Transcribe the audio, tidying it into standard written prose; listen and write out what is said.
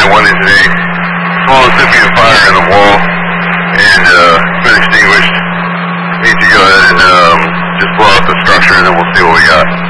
911 today. Small incipient fire in the wall, and it's been extinguished. Need to go ahead and just blow out the structure, and then we'll see what we got.